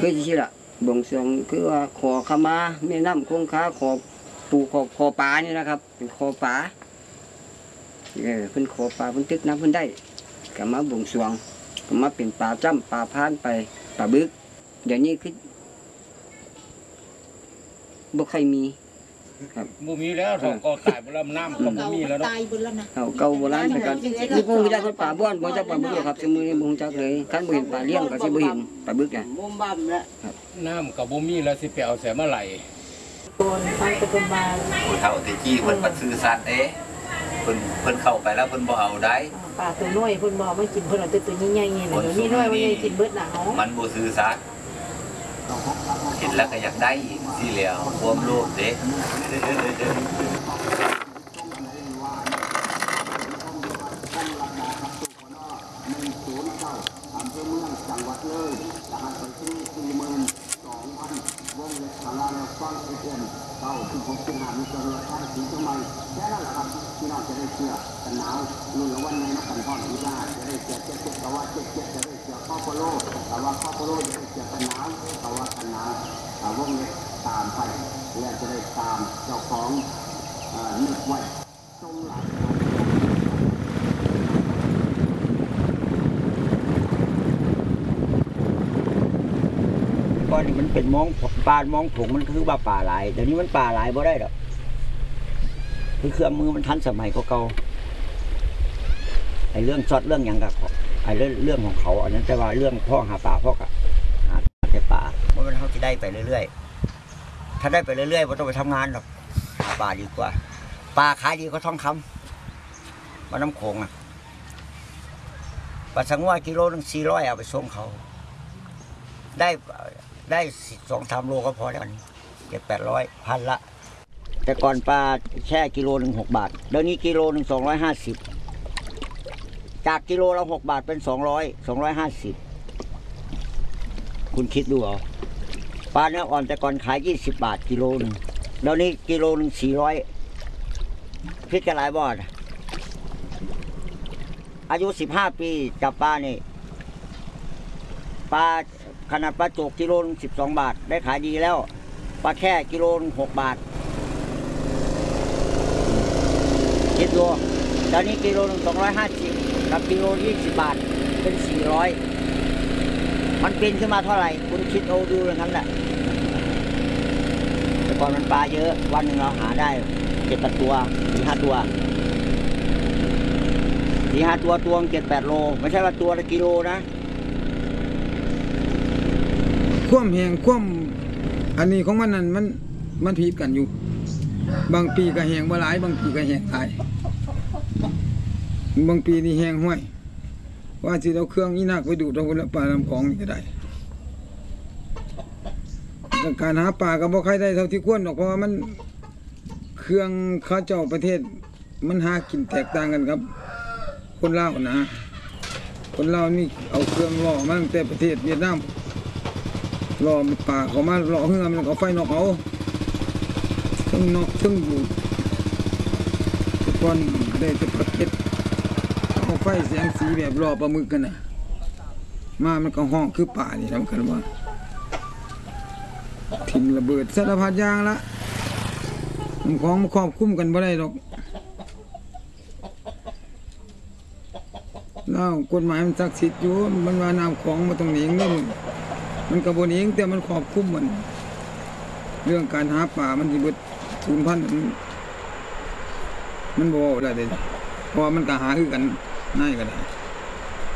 คือที่ละบวงสรวงคือว่าขอขมาแม่น้ำคงคาขอปูขอปลานี่นะครับเป็นขอปลาเพิ่นขอปลาเพิ่นตึกน้ำเพิ่นได้ก็มาบวงสรวงก็มาเป็นปลาจ้ำปลาพานไปปลาบึกเดี๋ยวนี้คือบ่ค่อยมีครับบ่มีแล้วท้องก็ตายบ่แล้วน้ำก็บ่มีแล้วเนาะตายเบิดแล้วนะเก่าโบราณเหมือนกันนี่ผมจักปลาบ้านบ่จักปลาบึกครับสมือนี้บ่จักเลยคันบ่เห็นปลาเลี้ยงก็สิบ่เห็นปลาบึกน่ะมุมบั่มแล้วน้ำก็บ่มีแล้วสิไปเอาแสมาไหลคนฟังตะกุนมาผู้เฒ่าที่จี้เพิ่นบ่ซื่อสัตย์เด้เพิ่นเข้าไปแล้วเพิ่นบ่เอาได้ปลาตัวน้อยเพิ่นบ่มากินเพิ่นเอาแต่ตัวใหญ่ๆนี่นี่น้อยมันยังกินเบิดหนาวมันบ่ซื่อสัตย์เห็นแล้วก็อยากได้สิแล้วความโลภเด้พี่น้องจะได้เชื่อกันหนาวรุ่นละวันในนักกันพ่อหรือว่าจะได้เชื่อแต่ว่าเจ็ดจะได้เชื่อข้าวโพโลแต่ว่าข้าวโพโลจะได้เชื่อกันหนาวแต่ว่ากันหนาววงเล็บตามไปและจะได้ตามเจ้าของนึกไว้ตรงหลังก่อนนี้มันเป็นมองปลามองผงมันคือว่าป่าหลายเดี๋ยวนี้มันป่าหลายบ่ได้หรอกคือเครื่องมือมันทันสมัยเก่าไอ้เรื่องช็อตเรื่องอย่างกับไอ้เรื่องของเขาอันนั้นแต่ว่าเรื่องพ่อหาปลาพ่อกับหาแต่ปลาเพราะมันเขาจะได้ไปเรื่อยๆถ้าได้ไปเรื่อยๆไม่ต้องไปทำงานหรอกหาปลาดีกว่าปลาขายดีก็ทองคำมาน้ำโขงอ่ะปลาสังว่ากิโลนึง400เอาไปส่งเขาได้2-3 โลก็พอแล้ว700-800พันละแต่ก่อนปลาแช่กิโลนึง6 บาทเดี๋ยวนี้กิโลนึง250จากกิโลละ6 บาทเป็น250คุณคิดดูเอาปลาเนื้ออ่อนแต่ก่อนขาย20 บาทกิโลนึงเดี๋ยวนี้กิโลนึง400พิจารณาบ่ออายุ15 ปีจับปลานี่ปลาขนาดปลาโจกกิโลนึง12 บาทได้ขายดีแล้วปลาแค่กิโลนึง6 บาทคิดดูตอนนี้กิโลนึง250กับกิโล20 บาทเป็น400มันเป็นขึ้นมาเท่าไหร่คุณคิดเอาดูอย่างนั้นแหละแต่ก่อนมันปลาเยอะวันหนึ่งเราหาได้7-8 ตัว 4-5 ตัวตัว7-8 โลไม่ใช่ว่าตัวละกิโลนะคว่ำแหงคว่ำอันนี้ของมันนั่นมันผิดกันอยู่บางปีก็แหงบ่หลายบางปีก็แหงหลายบางปีนี่แหงห้วยว่าสิเอาเครื่องอีนักไปดูดเอาปลาลำของนี่ก็ได้การหาปลาก็บ่ใครได้เท่าที่ควรหรอกเพราะว่ามันเครื่องข้าเจ้าประเทศมันหากินแตกต่างกันครับคนลาวนะคนลาวนี่เอาเครื่องล่อมาตั้งแต่ประเทศเวียดนามล่อปลาเขามาล่อเฮือมันเอาไฟนอกเอาซึ่งนอกซึ่งอยู่ทุกคนได้จะประเทศเอาไฟแสงสีแบบล่อปลาหมึกกันนะมามันก็ห้องคือป่านี่ทำกันว่าทิ้งระเบิดสารพัดอย่างละมันของมันครอบคุ้มกันบ่ได้หรอกแล้วกฎหมายมันศักดิ์สิทธิ์อยู่มันว่าน้ำของมาตรงนี้นี่มันกระบวนเองแต่มันครอบคุ้มมันเรื่องการหาป่ามันที่เบิด0,000มันบ่ได้เลยเพราะมันก็หาคือกันง่ายก็ได้